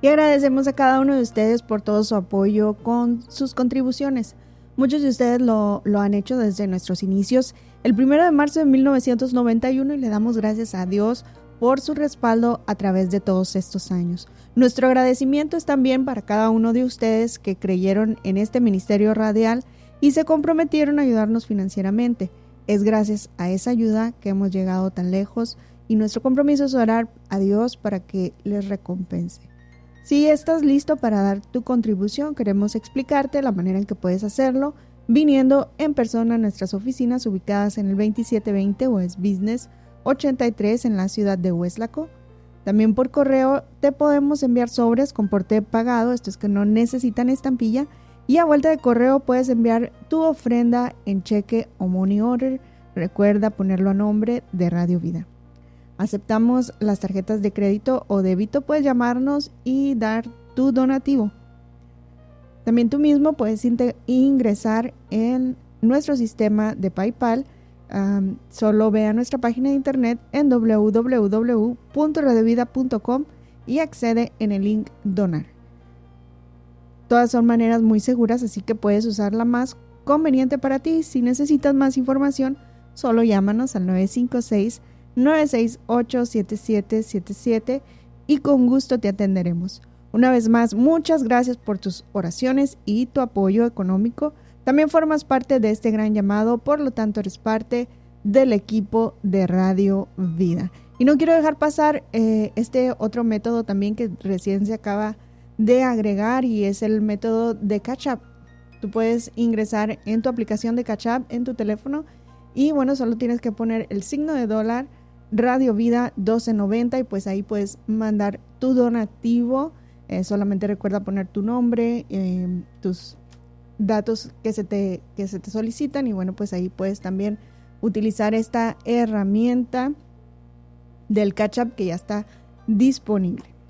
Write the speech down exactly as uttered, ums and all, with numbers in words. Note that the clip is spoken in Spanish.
Y agradecemos a cada uno de ustedes por todo su apoyo con sus contribuciones. Muchos de ustedes lo, lo han hecho desde nuestros inicios, el primero de marzo de mil novecientos noventa y uno, y le damos gracias a Dios por su respaldo a través de todos estos años. Nuestro agradecimiento es también para cada uno de ustedes que creyeron en este ministerio radial y se comprometieron a ayudarnos financieramente. Es gracias a esa ayuda que hemos llegado tan lejos y nuestro compromiso es orar a Dios para que les recompense. Si estás listo para dar tu contribución, queremos explicarte la manera en que puedes hacerlo viniendo en persona a nuestras oficinas ubicadas en el veintisiete veinte West Business ochenta y tres en la ciudad de Weslaco. También por correo te podemos enviar sobres con porte pagado, esto es que no necesitan estampilla, y a vuelta de correo puedes enviar tu ofrenda en cheque o money order. Recuerda ponerlo a nombre de Radio Vida. Aceptamos las tarjetas de crédito o débito, puedes llamarnos y dar tu donativo. También tú mismo puedes ingresar en nuestro sistema de PayPal. Um, solo ve a nuestra página de internet en doble u doble u doble u punto radio vida punto com y accede en el link donar. Todas son maneras muy seguras, así que puedes usar la más conveniente para ti. Si necesitas más información, solo llámanos al nueve cinco seis, nueve seis ocho, siete siete siete siete y con gusto te atenderemos. Una vez más, muchas gracias por tus oraciones y tu apoyo económico. También formas parte de este gran llamado, por lo tanto eres parte del equipo de Radio Vida. Y no quiero dejar pasar eh, este otro método también que recién se acaba de agregar, y es el método de Cash App. Tú puedes ingresar en tu aplicación de Cash App en tu teléfono y bueno, solo tienes que poner el signo de dólar Radio Vida doce noventa y pues ahí puedes mandar tu donativo. Eh, solamente recuerda poner tu nombre, eh, tus datos que se te que se te solicitan, y bueno, pues ahí puedes también utilizar esta herramienta del Cash App que ya está disponible.